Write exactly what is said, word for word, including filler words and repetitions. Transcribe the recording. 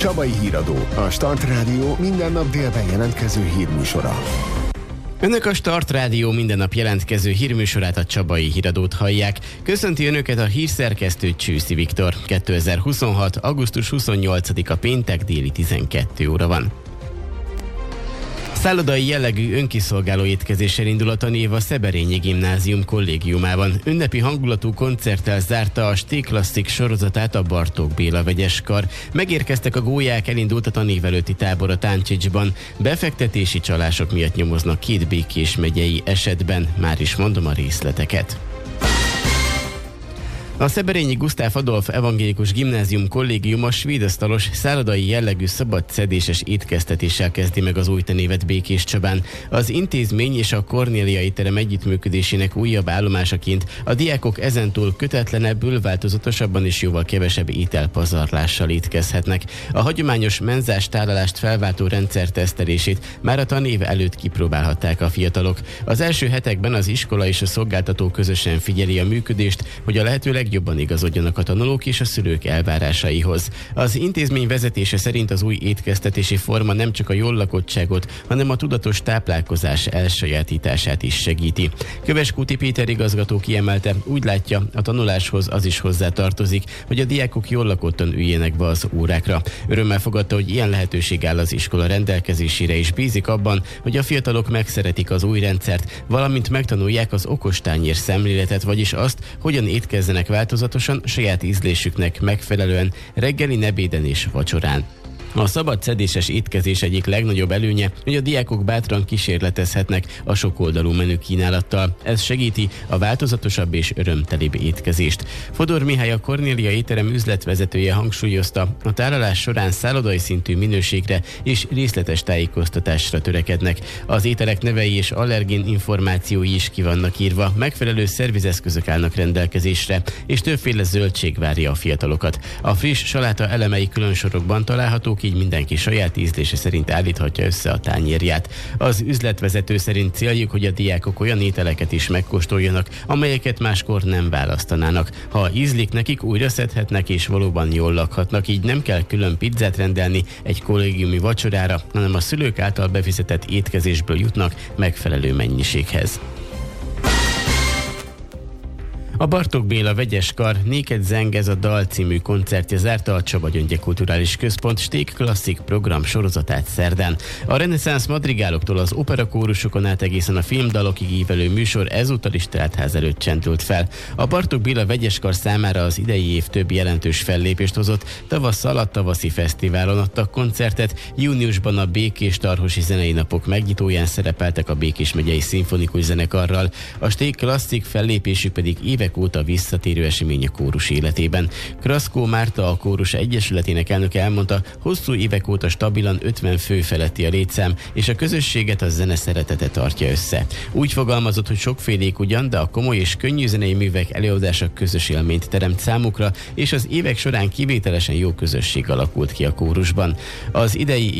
Csabai Híradó, a Start Rádió minden nap délben jelentkező hírműsora. Önök a Start Rádió minden nap jelentkező hírműsorát, a Csabai Híradót hallják. Köszönti Önöket a hírszerkesztő Csőszi Viktor. kétezer-huszonhat. augusztus huszonnyolcadika péntek, déli tizenkét óra van. Szállodai jellegű önkiszolgáló étkezéssel indul a tanév a Szeberényi Gimnázium kollégiumában. Ünnepi hangulatú koncerttel zárta a Sté Klasszik sorozatát a Bartók Béla Vegyeskar. Megérkeztek a gólyák, elindult a tanév előtti tábor a Táncsicsban. Befektetési csalások miatt nyomoznak két Békés megyei esetben. Már is mondom a részleteket. A Szeberényi Gusztáv Adolf Evangélikus Gimnázium kollégiuma svédasztalos, szállodai jellegű szabad szedéses étkeztetéssel kezdi meg az új tanévet Békés Csabán. Az intézmény és a Kornélia étterem együttműködésének újabb állomásaként a diákok ezentúl kötetlenebbül, változatosabban és jóval kevesebb ételpazarlással étkezhetnek. A hagyományos menzás tálalást felváltó rendszer tesztelését már a tanév előtt kipróbálhatták a fiatalok. Az első hetekben az iskola és a szolgáltató közösen figyeli a működést, hogy a lehető legjobban igazodjanak a tanulók és a szülők elvárásaihoz. Az intézmény vezetése szerint az új étkeztetési forma nem csak a jól lakottságot, hanem a tudatos táplálkozás elsajátítását is segíti. Köveskúti Péter igazgató kiemelte, úgy látja, a tanuláshoz az is hozzátartozik, hogy a diákok jól lakottan üljenek be az órákra. Örömmel fogadta, hogy ilyen lehetőség áll az iskola rendelkezésére, és bízik abban, hogy a fiatalok megszeretik az új rendszert, valamint megtanulják az okostányér szemléletet, vagyis azt, hogyan étkezzenek változatosan, saját ízlésüknek megfelelően reggelin, ebéden és vacsorán. A szabad szedéses étkezés egyik legnagyobb előnye, hogy a diákok bátran kísérletezhetnek a sokoldalú menü kínálattal. Ez segíti a változatosabb és örömtelibb étkezést. Fodor Mihály, a Kornélia étterem üzletvezetője hangsúlyozta, a tálalás során szállodai szintű minőségre és részletes tájékoztatásra törekednek. Az ételek nevei és allergén információi is ki vannak írva, megfelelő szervizeszközök állnak rendelkezésre, és többféle zöldség várja a fiatalokat. A friss saláta elemei külön sorokban találhatók, így mindenki saját ízlése szerint állíthatja össze a tányérját. Az üzletvezető szerint céljuk, hogy a diákok olyan ételeket is megkóstoljanak, amelyeket máskor nem választanának. Ha ízlik nekik, újra szedhetnek és valóban jól lakhatnak, így nem kell külön pizzát rendelni egy kollégiumi vacsorára, hanem a szülők által befizetett étkezésből jutnak megfelelő mennyiséghez. A Bartók Béla Vegyeskar Néked zeng ez a dal című koncertje zárta a Csaba Gyöngye Kulturális Központ Sté Klasszik program sorozatát szerdán. A reneszánsz madrigáloktól az operakórusokon át egészen a filmdalokig ívelő műsor ezúttal is teltház előtt csendült fel. A Bartók Béla Vegyeskar számára az idei év több jelentős fellépést hozott. Tavasszal a tavaszi fesztiválon adtak koncertet, júniusban a Békés Tarhosi Zenei Napok megnyitóján szerepeltek a Békés megyei szimfonikus zenekarral. A Sté Klasszik fellépésük pedig évek óta visszatérő esemény a kórus életében. Kraszkó Márta, a kórus egyesületének elnöke elmondta, hosszú évek óta stabilan ötven fő feletti a létszám, és a közösséget a zene szeretete tartja össze. Úgy fogalmazott, hogy sokfélék ugyan, de a komoly és könnyű zenei művek előadása közös élményt teremt számukra, és az évek során kivételesen jó közösség alakult ki a kórusban. Az idei